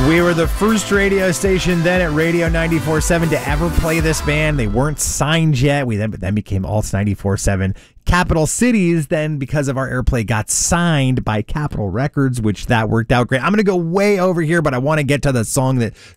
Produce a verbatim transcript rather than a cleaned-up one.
We were the first radio station then at Radio ninety-four point seven to ever play this band. They weren't signed yet. We then, then became Alts ninety-four point seven. Capital Cities, then, because of our airplay, got signed by Capitol Records, which that worked out great. I'm going to go way over here, but I want to get to the song that